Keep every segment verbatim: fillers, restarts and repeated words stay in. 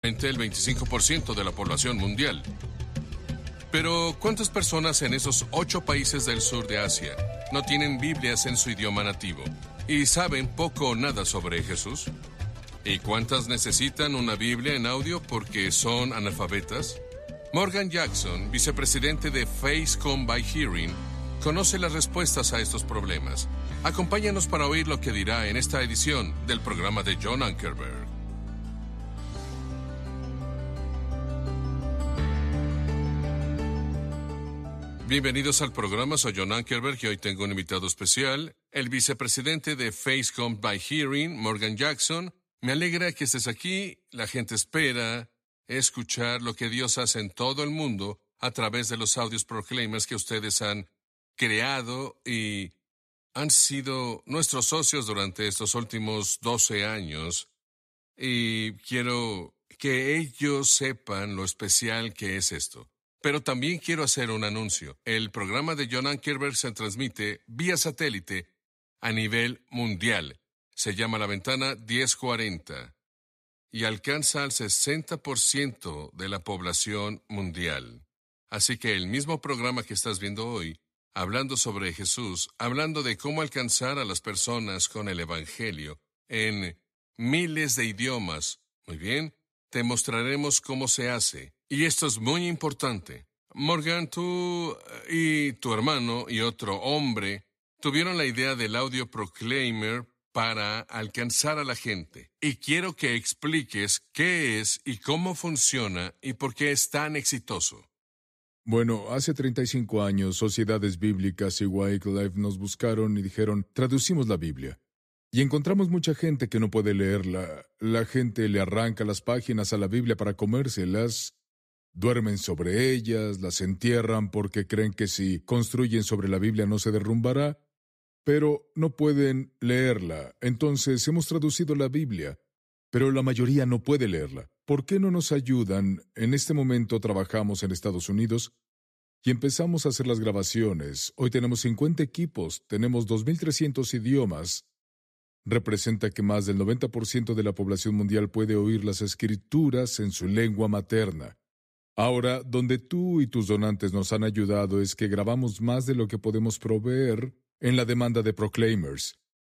aproximadamente el veinticinco por ciento de la población mundial. Pero, ¿cuántas personas en esos ocho países del sur de Asia no tienen Biblias en su idioma nativo y saben poco o nada sobre Jesús? ¿Y cuántas necesitan una Biblia en audio porque son analfabetas? Morgan Jackson, vicepresidente de Faith Comes by Hearing, conoce las respuestas a estos problemas. Acompáñanos para oír lo que dirá en esta edición del programa de John Ankerberg. Bienvenidos al programa, soy John Ankerberg y hoy tengo un invitado especial, el vicepresidente de Faith Comes by Hearing, Morgan Jackson. Me alegra que estés aquí. La gente espera escuchar lo que Dios hace en todo el mundo a través de los audios proclaimers que ustedes han creado y han sido nuestros socios durante estos últimos doce años. Y quiero que ellos sepan lo especial que es esto. Pero también quiero hacer un anuncio. El programa de John Ankerberg se transmite vía satélite a nivel mundial. Se llama La Ventana diez cuarenta y alcanza al sesenta por ciento de la población mundial. Así que el mismo programa que estás viendo hoy, hablando sobre Jesús, hablando de cómo alcanzar a las personas con el Evangelio en miles de idiomas. Muy bien, te mostraremos cómo se hace. Y esto es muy importante. Morgan, tú y tu hermano y otro hombre tuvieron la idea del audio proclaimer para alcanzar a la gente. Y quiero que expliques qué es y cómo funciona y por qué es tan exitoso. Bueno, hace treinta y cinco años, Sociedades Bíblicas y Wycliffe nos buscaron y dijeron, traducimos la Biblia. Y encontramos mucha gente que no puede leerla. La gente le arranca las páginas a la Biblia para comérselas, duermen sobre ellas, las entierran porque creen que si construyen sobre la Biblia no se derrumbará, pero no pueden leerla. Entonces hemos traducido la Biblia, pero la mayoría no puede leerla. ¿Por qué no nos ayudan? En este momento trabajamos en Estados Unidos y empezamos a hacer las grabaciones. Hoy tenemos cincuenta equipos, tenemos dos mil trescientos idiomas. Representa que más del noventa por ciento de la población mundial puede oír las escrituras en su lengua materna. Ahora, donde tú y tus donantes nos han ayudado es que grabamos más de lo que podemos proveer en la demanda de proclaimers.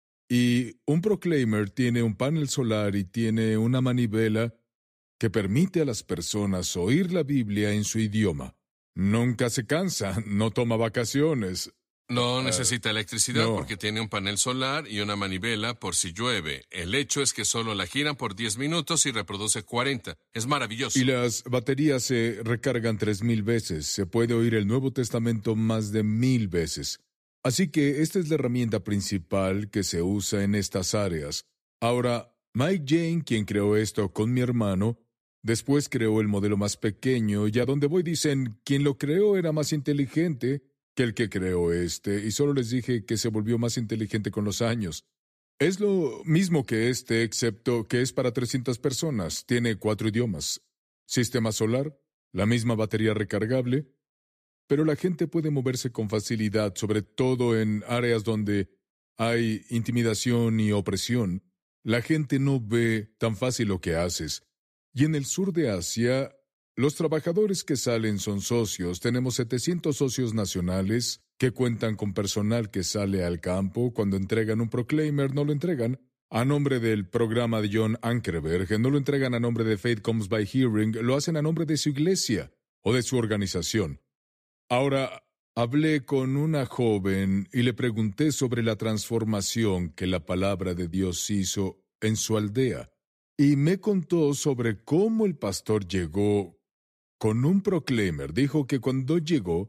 Y un proclaimer tiene un panel solar y tiene una manivela que permite a las personas oír la Biblia en su idioma. Nunca se cansa, no toma vacaciones. No necesita electricidad no. porque tiene un panel solar y una manivela por si llueve. El hecho es que solo la giran por diez minutos y reproduce cuarenta. Es maravilloso. Y las baterías se recargan tres mil veces. Se puede oír el Nuevo Testamento más de mil veces. Así que esta es la herramienta principal que se usa en estas áreas. Ahora, Mike Jane, quien creó esto con mi hermano, después creó el modelo más pequeño y a donde voy dicen, quien lo creó era más inteligente que el que creó este, y solo les dije que se volvió más inteligente con los años. Es lo mismo que este, excepto que es para trescientas personas. Tiene cuatro idiomas. Sistema solar, la misma batería recargable, pero la gente puede moverse con facilidad, sobre todo en áreas donde hay intimidación y opresión. La gente no ve tan fácil lo que haces. Y en el sur de Asia, los trabajadores que salen son socios. Tenemos setecientos socios nacionales que cuentan con personal que sale al campo. Cuando entregan un proclaimer, no lo entregan a nombre del programa de John Ankerberg, no lo entregan a nombre de Faith Comes by Hearing, lo hacen a nombre de su iglesia o de su organización. Ahora, hablé con una joven y le pregunté sobre la transformación que la palabra de Dios hizo en su aldea. Y me contó sobre cómo el pastor llegó con un proclaimer. Dijo que cuando llegó,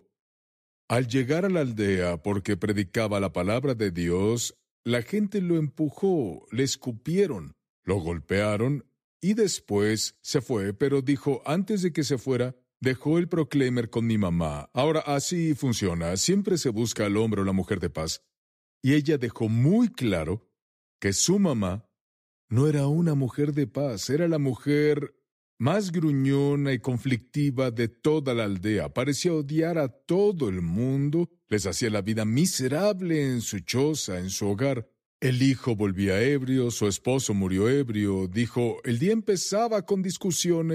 al llegar a la aldea porque predicaba la palabra de Dios, la gente lo empujó, le escupieron, lo golpearon y después se fue, pero dijo, antes de que se fuera, dejó el proclaimer con mi mamá. Ahora, así funciona. Siempre se busca al hombre o la mujer de paz. Y ella dejó muy claro que su mamá no era una mujer de paz, era la mujer más gruñona y conflictiva de toda la aldea. Parecía odiar a todo el mundo, les hacía la vida miserable en su choza, en su hogar. El hijo volvía ebrio, su esposo murió ebrio. Dijo, el día empezaba con discusiones